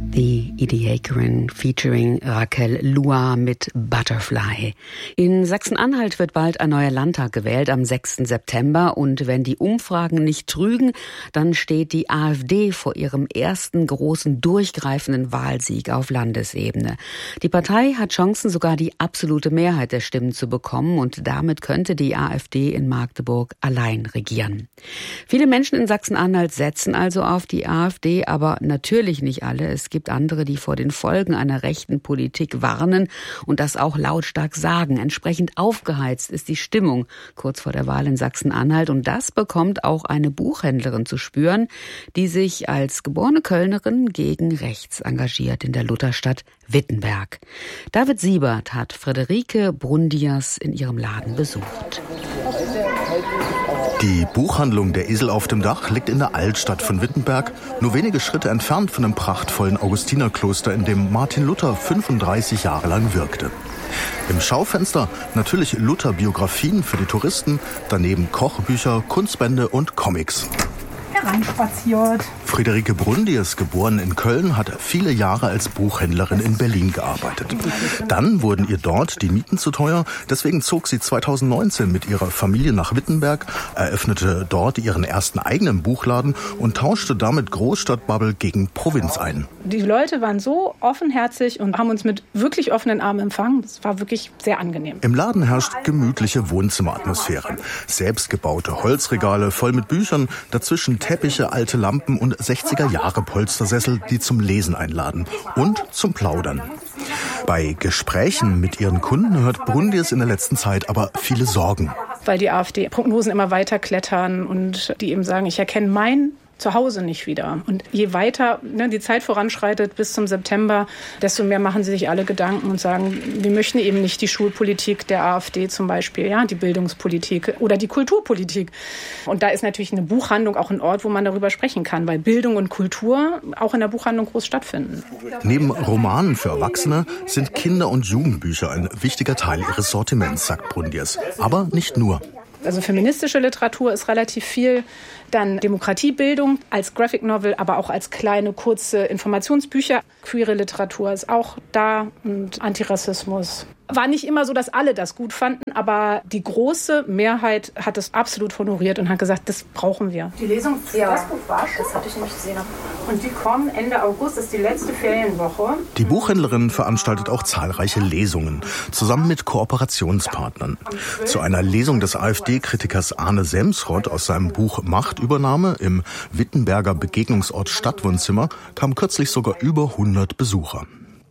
The Ediacaran featuring Raquel Lua mit Butterfly. In Sachsen-Anhalt wird bald ein neuer Landtag gewählt am 6. September. Und wenn die Umfragen nicht trügen, dann steht die AfD vor ihrem ersten großen durchgreifenden Wahlsieg auf Landesebene. Die Partei hat Chancen, sogar die absolute Mehrheit der Stimmen zu bekommen. Und damit könnte die AfD in Magdeburg allein regieren. Viele Menschen in Sachsen-Anhalt setzen also auf die AfD, aber natürlich nicht alle. Es gibt andere, die vor den Folgen einer rechten Politik warnen und das auch lautstark sagen. Entsprechend aufgeheizt ist die Stimmung kurz vor der Wahl in Sachsen-Anhalt. Und das bekommt auch eine Buchhändlerin zu spüren, die sich als geborene Kölnerin gegen rechts engagiert in der Lutherstadt Wittenberg. David Siebert hat Friederike Brundiers in ihrem Laden besucht. Die Buchhandlung Der Esel auf dem Dach liegt in der Altstadt von Wittenberg, nur wenige Schritte entfernt von dem prachtvollen Augustinerkloster, in dem Martin Luther 35 Jahre lang wirkte. Im Schaufenster natürlich Luther-Biografien für die Touristen, daneben Kochbücher, Kunstbände und Comics. Heranspaziert. Friederike Brundiers, geboren in Köln, hat viele Jahre als Buchhändlerin in Berlin gearbeitet. Dann wurden ihr dort die Mieten zu teuer, deswegen zog sie 2019 mit ihrer Familie nach Wittenberg, eröffnete dort ihren ersten eigenen Buchladen und tauschte damit Großstadtbubble gegen Provinz ein. Die Leute waren so offenherzig und haben uns mit wirklich offenen Armen empfangen. Das war wirklich sehr angenehm. Im Laden herrscht gemütliche Wohnzimmeratmosphäre. Selbstgebaute Holzregale voll mit Büchern, dazwischen Teppiche, alte Lampen und 60er-Jahre-Polstersessel, die zum Lesen einladen und zum Plaudern. Bei Gesprächen mit ihren Kunden hört Brundiers in der letzten Zeit aber viele Sorgen. Weil die AfD-Prognosen immer weiter klettern und die eben sagen, ich erkenne mein Zuhause nicht wieder. Und je weiter die Zeit voranschreitet bis zum September, desto mehr machen sie sich alle Gedanken und sagen, wir möchten eben nicht die Schulpolitik der AfD zum Beispiel, ja, die Bildungspolitik oder die Kulturpolitik. Und da ist natürlich eine Buchhandlung auch ein Ort, wo man darüber sprechen kann, weil Bildung und Kultur auch in der Buchhandlung groß stattfinden. Neben Romanen für Erwachsene sind Kinder- und Jugendbücher ein wichtiger Teil ihres Sortiments, sagt Brundiers. Aber nicht nur. Also feministische Literatur ist relativ viel, dann Demokratiebildung als Graphic Novel, aber auch als kleine, kurze Informationsbücher. Queere Literatur ist auch da und Antirassismus. War nicht immer so, dass alle das gut fanden, aber die große Mehrheit hat es absolut honoriert und hat gesagt, das brauchen wir. Die Lesung für das Buch war schon, das hatte ich nicht gesehen. Und die kommen Ende August, das ist die letzte Ferienwoche. Die Buchhändlerin veranstaltet auch zahlreiche Lesungen, zusammen mit Kooperationspartnern. Zu einer Lesung des AfD-Kritikers Arne Semsrott aus seinem Buch Machtübernahme im Wittenberger Begegnungsort Stadtwohnzimmer kamen kürzlich sogar über 100 Besucher.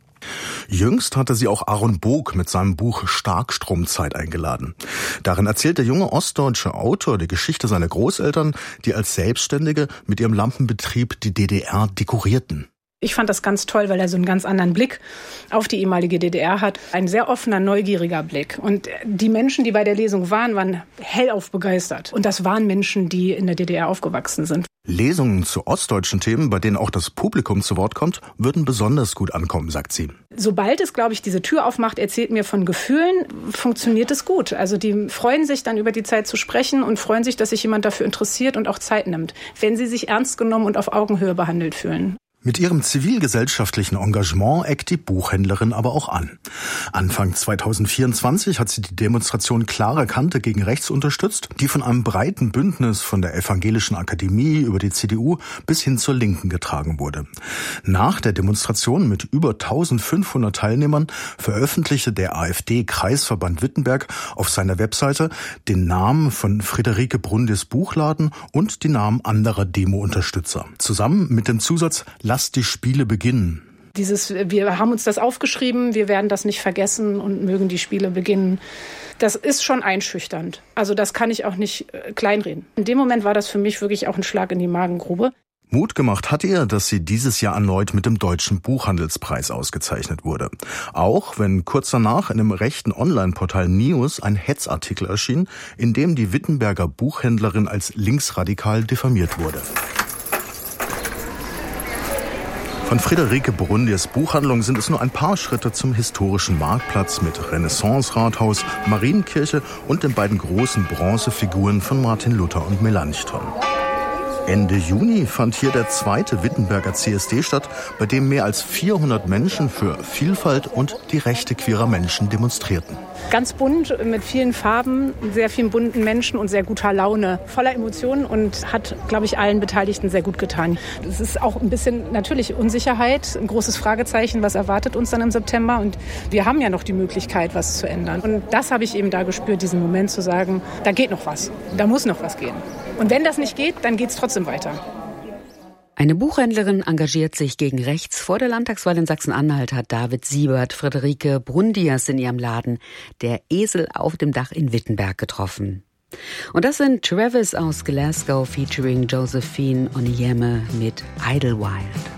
Jüngst hatte sie auch Aaron Boog mit seinem Buch Starkstromzeit eingeladen. Darin erzählt der junge ostdeutsche Autor die Geschichte seiner Großeltern, die als Selbstständige mit ihrem Lampenbetrieb die DDR dekorierten. Ich fand das ganz toll, weil er so einen ganz anderen Blick auf die ehemalige DDR hat. Ein sehr offener, neugieriger Blick. Und die Menschen, die bei der Lesung waren hellauf begeistert. Und das waren Menschen, die in der DDR aufgewachsen sind. Lesungen zu ostdeutschen Themen, bei denen auch das Publikum zu Wort kommt, würden besonders gut ankommen, sagt sie. Sobald es, glaube ich, diese Tür aufmacht, erzählt mir von Gefühlen, funktioniert es gut. Also die freuen sich dann über die Zeit zu sprechen und freuen sich, dass sich jemand dafür interessiert und auch Zeit nimmt, wenn sie sich ernst genommen und auf Augenhöhe behandelt fühlen. Mit ihrem zivilgesellschaftlichen Engagement eckt die Buchhändlerin aber auch an. Anfang 2024 hat sie die Demonstration Klare Kante gegen rechts unterstützt, die von einem breiten Bündnis von der Evangelischen Akademie über die CDU bis hin zur Linken getragen wurde. Nach der Demonstration mit über 1500 Teilnehmern veröffentlichte der AfD-Kreisverband Wittenberg auf seiner Webseite den Namen von Friederike Brundiers Buchladen und die Namen anderer Demo-Unterstützer. Zusammen mit dem Zusatz Lasst die Spiele beginnen. Wir haben uns das aufgeschrieben, wir werden das nicht vergessen und mögen die Spiele beginnen. Das ist schon einschüchternd. Also das kann ich auch nicht kleinreden. In dem Moment war das für mich wirklich auch ein Schlag in die Magengrube. Mut gemacht hat ihr, dass sie dieses Jahr erneut mit dem Deutschen Buchhandelspreis ausgezeichnet wurde. Auch wenn kurz danach in dem rechten Online-Portal News ein Hetzartikel erschien, in dem die Wittenberger Buchhändlerin als linksradikal diffamiert wurde. Von Friederike Brundiers Buchhandlung sind es nur ein paar Schritte zum historischen Marktplatz mit Renaissance-Rathaus, Marienkirche und den beiden großen Bronzefiguren von Martin Luther und Melanchthon. Ende Juni fand hier der zweite Wittenberger CSD statt, bei dem mehr als 400 Menschen für Vielfalt und die Rechte queerer Menschen demonstrierten. Ganz bunt, mit vielen Farben, sehr vielen bunten Menschen und sehr guter Laune, voller Emotionen und hat, glaube ich, allen Beteiligten sehr gut getan. Es ist auch ein bisschen natürlich Unsicherheit, ein großes Fragezeichen, was erwartet uns dann im September, und wir haben ja noch die Möglichkeit, was zu ändern. Und das habe ich eben da gespürt, diesen Moment zu sagen, da geht noch was, da muss noch was gehen. Und wenn das nicht geht, dann geht es trotzdem weiter. Eine Buchhändlerin engagiert sich gegen rechts. Vor der Landtagswahl in Sachsen-Anhalt hat David Siebert Friederike Brundiers in ihrem Laden Der Esel auf dem Dach in Wittenberg getroffen. Und das sind Travis aus Glasgow featuring Josephine Onyema mit Idlewild.